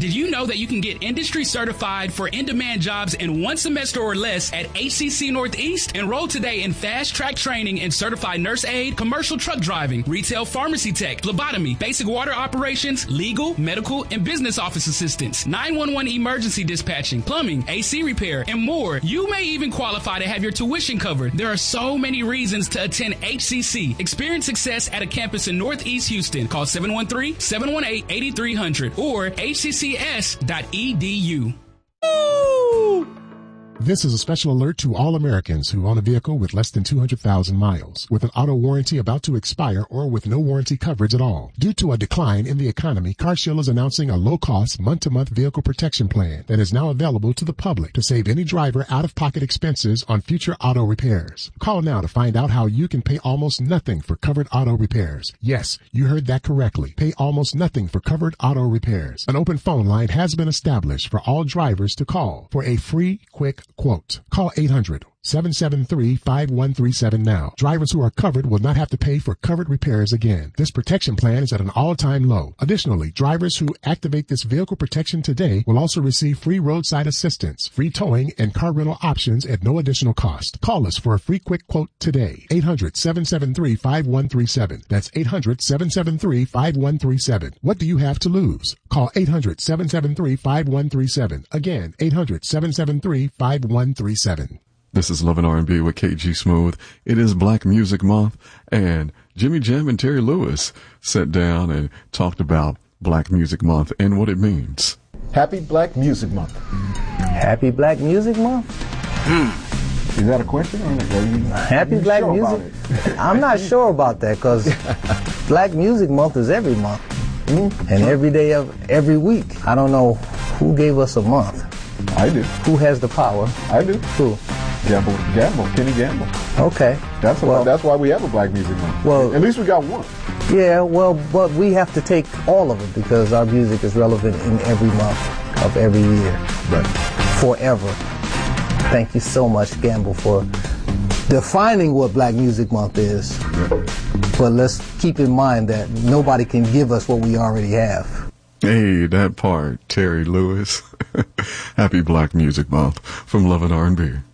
Did you know that you can get industry certified for in-demand jobs in 1 semester or less at HCC Northeast? Enroll today in fast-track training in certified nurse aide, commercial truck driving, retail pharmacy tech, phlebotomy, basic water operations, legal, medical, and business office assistants, 911 emergency dispatching, plumbing, AC repair, and more. You may even qualify to have your tuition covered. There are so many reasons to attend HCC. Experience success at a campus in Northeast Houston. Call 713-718-8300 or hccs.edu. This is a special alert to all Americans who own a vehicle with less than 200,000 miles, with an auto warranty about to expire or with no warranty coverage at all. Due to a decline in the economy, CarShield is announcing a low-cost, month-to-month vehicle protection plan that is now available to the public to save any driver out-of-pocket expenses on future auto repairs. Call now to find out how you can pay almost nothing for covered auto repairs. Yes, you heard that correctly. Pay almost nothing for covered auto repairs. An open phone line has been established for all drivers to call for a free, quick quote. Call 800-773-5137 now. Drivers who are covered will not have to pay for covered repairs again. This protection plan is at an all-time low. Additionally, drivers who activate this vehicle protection today will also receive free roadside assistance, free towing, and car rental options at no additional cost. Call us for a free quick quote today. 800-773-5137. That's 800-773-5137. What do you have to lose? Call 800-773-5137. Again, 800-773-5137. This is Love and R&B with KG Smooth. It is Black Music Month, and Jimmy Jam and Terry Lewis sat down and talked about Black Music Month and what it means. Happy Black Music Month. Happy Black Music Month? Is that a question? Happy Black Music? I'm not sure about that, because Black Music Month is every month. And every day of every week. I don't know who gave us a month. I do. Who has the power? I do. Who? Kenny Gamble. Okay. That's why we have a Black Music Month. Well, at least we got one. Yeah, well, but we have to take all of it because our music is relevant in every month of every year. Right. Forever. Thank you so much, Gamble, for defining what Black Music Month is. Yeah. But let's keep in mind that nobody can give us what we already have. Hey, that part, Terry Lewis. Happy Black Music Month from Love and R&B.